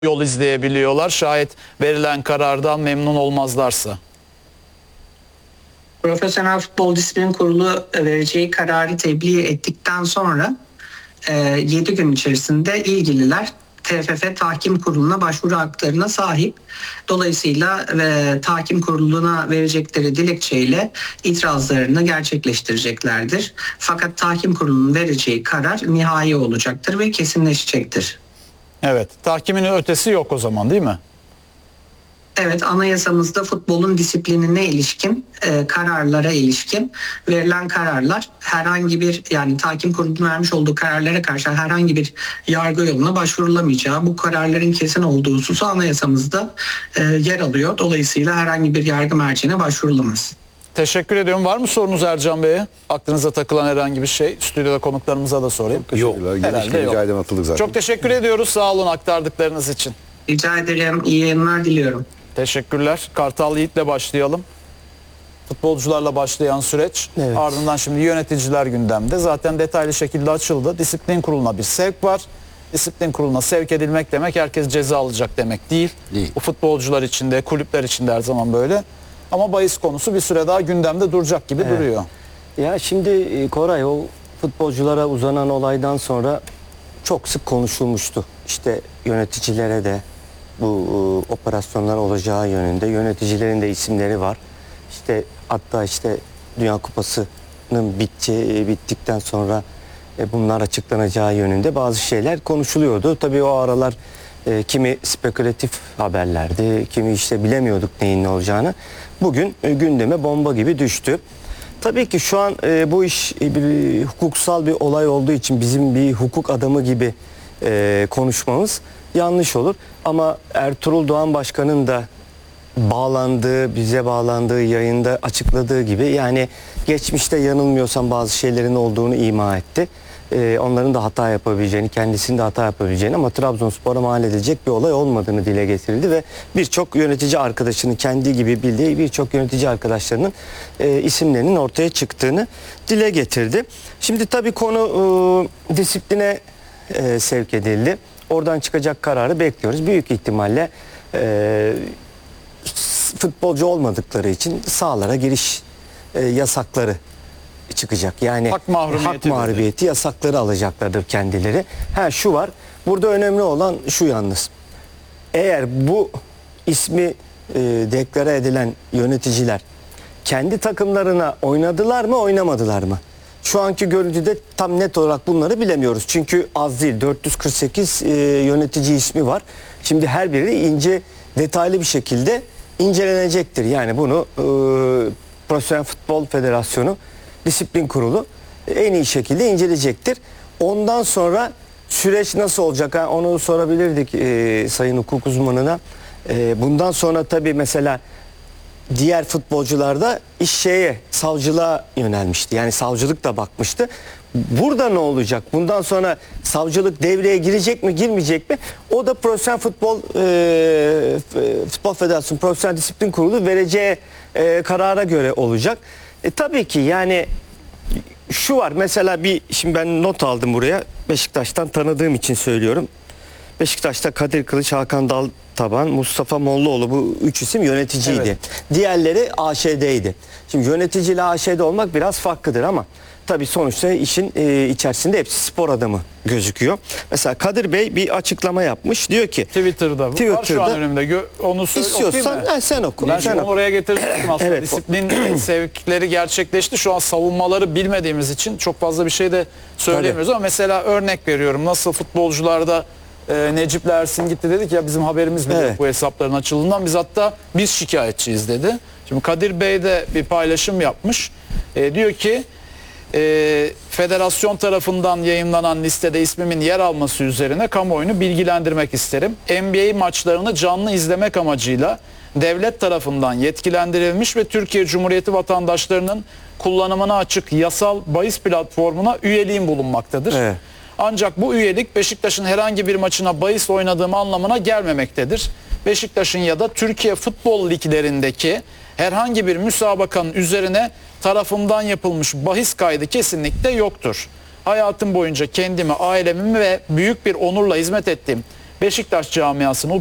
yol izleyebiliyorlar şayet verilen karardan memnun olmazlarsa? Profesyonel Futbol Disiplin Kurulu vereceği kararı tebliğ ettikten sonra 7 gün içerisinde ilgililer TFF Tahkim Kurulu'na başvuru haklarına sahip. Dolayısıyla Tahkim Kurulu'na verecekleri dilekçeyle itirazlarını gerçekleştireceklerdir. Fakat Tahkim Kurulu'nun vereceği karar nihai olacaktır ve kesinleşecektir. Evet, tahkimin ötesi yok o zaman, değil mi? Evet, anayasamızda futbolun disiplinine ilişkin kararlara ilişkin verilen kararlar herhangi bir, yani tahkim kurulunun vermiş olduğu kararlara karşı herhangi bir yargı yoluna başvurulamayacağı, bu kararların kesin olduğu hususu anayasamızda yer alıyor. Dolayısıyla herhangi bir yargı merciğine başvurulamaz. Teşekkür ediyorum. Var mı sorunuz Ercan Bey'e? Aklınıza takılan herhangi bir şey? Stüdyoda konuklarımıza da sorayım. Yok. Herhalde yok. Atıldık zaten. Çok teşekkür ediyoruz. Sağ olun aktardıklarınız için. Rica ederim. İyi yayınlar diliyorum. Teşekkürler. Kartal Yiğit'le başlayalım. Futbolcularla başlayan süreç. Evet. Ardından şimdi yöneticiler gündemde. Zaten detaylı şekilde açıldı. Disiplin kuruluna bir sevk var. Disiplin kuruluna sevk edilmek demek herkes ceza alacak demek değil. Bu futbolcular için de kulüpler için de her zaman böyle. Ama bahis konusu bir süre daha gündemde duracak gibi duruyor. Ya şimdi Koray, o futbolculara uzanan olaydan sonra çok sık konuşulmuştu. İşte yöneticilere de bu operasyonlar olacağı yönünde yöneticilerin de isimleri var. İşte hatta işte Dünya Kupası'nın bittikten sonra bunlar açıklanacağı yönünde bazı şeyler konuşuluyordu. Tabii o aralar kimi spekülatif haberlerdi, kimi işte bilemiyorduk neyin ne olacağını. Bugün gündeme bomba gibi düştü. Tabii ki şu an bu iş bir hukuksal bir olay olduğu için bizim bir hukuk adamı gibi konuşmamız yanlış olur. Ama Ertuğrul Doğan Başkan'ın da bize bağlandığı yayında açıkladığı gibi, yani geçmişte yanılmıyorsam bazı şeylerin olduğunu ima etti. Onların da hata yapabileceğini, kendisinin de hata yapabileceğini, ama Trabzonspor'a mal edilecek bir olay olmadığını dile getirildi ve birçok yönetici arkadaşının, kendi gibi bildiği birçok yönetici arkadaşlarının isimlerinin ortaya çıktığını dile getirdi. Şimdi tabii konu disipline sevk edildi. Oradan çıkacak kararı bekliyoruz. Büyük ihtimalle futbolcu olmadıkları için sahalara giriş yasakları çıkacak. Yani Hak mahrumiyeti yasakları alacaklardır kendileri. Şu var. Burada önemli olan şu yalnız. Eğer bu ismi deklare edilen yöneticiler kendi takımlarına oynadılar mı, oynamadılar mı? Şu anki görüntüde tam net olarak bunları bilemiyoruz. Çünkü az değil. 448 yönetici ismi var. Şimdi her biri ince, detaylı bir şekilde incelenecektir. Yani bunu Profesyonel Futbol Federasyonu Disiplin Kurulu en iyi şekilde inceleyecektir. Ondan sonra süreç nasıl olacak? Onu sorabilirdik sayın hukuk uzmanına. Bundan sonra tabii mesela diğer futbolcularda iş savcılığa yönelmişti. Yani savcılık da bakmıştı. Burada ne olacak? Bundan sonra savcılık devreye girecek mi, girmeyecek mi? O da Profesyonel Futbol Federasyonu Profesyonel Disiplin Kurulu vereceği karara göre olacak. Tabii ki yani şu var, mesela şimdi ben not aldım buraya. Beşiktaş'tan tanıdığım için söylüyorum. Beşiktaş'ta Kadir Kılıç, Hakan Daltaban, Mustafa Mollaoğlu, bu 3 isim yöneticiydi. Evet. Diğerleri AŞ'deydi. Şimdi yöneticiyle AŞ'de olmak biraz farklıdır ama tabii sonuçta işin içerisinde hepsi spor adamı gözüküyor. Mesela Kadir Bey bir açıklama yapmış. Diyor ki Twitter'da var şu an önümde. Onu istiyorsan sen oku. Ben onu oraya getirecektim aslında. Evet. Disiplin sevkleri gerçekleşti. Şu an savunmaları bilmediğimiz için çok fazla bir şey de söyleyemiyoruz. Ama mesela örnek veriyorum. Nasıl futbolcularda Necip Ersin gitti, dedik ya bizim haberimiz bile yok bu hesapların açıldığından. Biz şikayetçiyiz dedi. Şimdi Kadir Bey de bir paylaşım yapmış. Diyor ki federasyon tarafından yayınlanan listede ismimin yer alması üzerine kamuoyunu bilgilendirmek isterim. NBA maçlarını canlı izlemek amacıyla devlet tarafından yetkilendirilmiş ve Türkiye Cumhuriyeti vatandaşlarının kullanımına açık yasal bahis platformuna üyeliğim bulunmaktadır. Evet. Ancak bu üyelik Beşiktaş'ın herhangi bir maçına bahis oynadığım anlamına gelmemektedir. Beşiktaş'ın ya da Türkiye futbol liglerindeki herhangi bir müsabakanın üzerine tarafımdan yapılmış bahis kaydı kesinlikle yoktur. Hayatım boyunca kendimi, ailemi ve büyük bir onurla hizmet ettiğim Beşiktaş camiasının, o